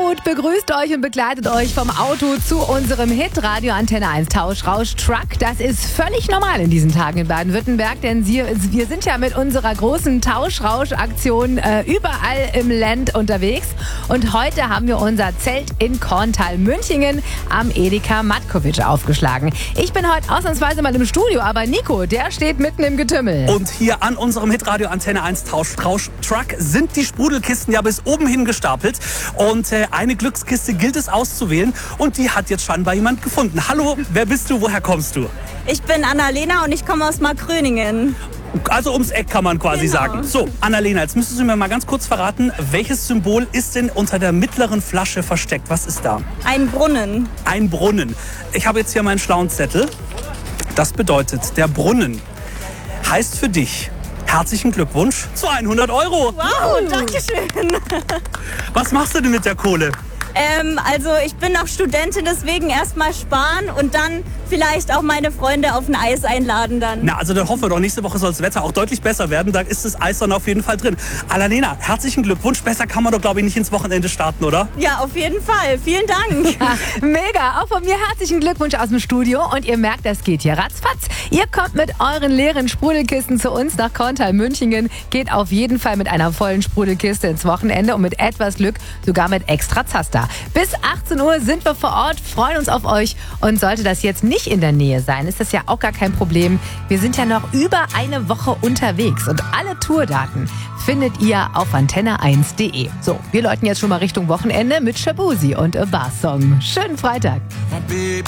Hartmut begrüßt euch und begleitet euch vom Auto zu unserem Hit Radio Antenne 1 Tauschrausch Truck. Das ist völlig normal in diesen Tagen in Baden-Württemberg, denn wir sind ja mit unserer großen Tauschrausch-Aktion überall im Land unterwegs. Und heute haben wir unser Zelt in Korntal-Münchingen am Edeka Matkovic aufgeschlagen. Ich bin heute ausnahmsweise mal im Studio, aber Nico, der steht mitten im Getümmel. Und hier an unserem Hit Radio Antenne 1 Tauschrausch Truck sind die Sprudelkisten ja bis oben hin gestapelt. Und eine Glückskiste gilt es auszuwählen. Und die hat jetzt scheinbar jemand gefunden. Hallo, wer bist du? Woher kommst du? Ich bin Annalena und ich komme aus Markgröningen. Also ums Eck kann man quasi sagen. So, Annalena, jetzt müsstest du mir mal ganz kurz verraten, welches Symbol ist denn unter der mittleren Flasche versteckt? Was ist da? Ein Brunnen. Ein Brunnen. Ich habe jetzt hier meinen schlauen Zettel. Das bedeutet, der Brunnen heißt für dich herzlichen Glückwunsch zu 100 Euro. Wow, danke schön. Was machst du denn mit der Kohle? Also ich bin noch Studentin, deswegen erstmal sparen und dann vielleicht auch meine Freunde auf ein Eis einladen dann. Na, also dann hoffen wir doch, nächste Woche soll das Wetter auch deutlich besser werden. Da ist das Eis dann auf jeden Fall drin. Annalena, herzlichen Glückwunsch. Besser kann man doch, glaube ich, nicht ins Wochenende starten, oder? Ja, auf jeden Fall. Vielen Dank. Ja, mega. Auch von mir herzlichen Glückwunsch aus dem Studio. Und ihr merkt, das geht hier ratzfatz. Ihr kommt mit euren leeren Sprudelkisten zu uns nach Korntal-Münchingen. Geht auf jeden Fall mit einer vollen Sprudelkiste ins Wochenende und mit etwas Glück sogar mit extra Zaster. Bis 18 Uhr sind wir vor Ort, freuen uns auf euch. Und sollte das jetzt nicht in der Nähe sein, ist das ja auch gar kein Problem. Wir sind ja noch über eine Woche unterwegs und alle Tourdaten findet ihr auf antenne1.de. So, wir läuten jetzt schon mal Richtung Wochenende mit Shabuzi und A Bar Song. Schönen Freitag. My baby